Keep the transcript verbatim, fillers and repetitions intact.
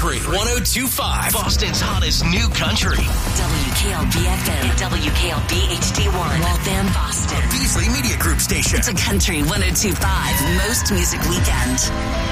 Country one oh two point five. Boston's hottest new country. W K L B F M, W K L B H D one, Waltham, Boston. Beasley Media Group station. It's a Country one oh two point five, most music weekend.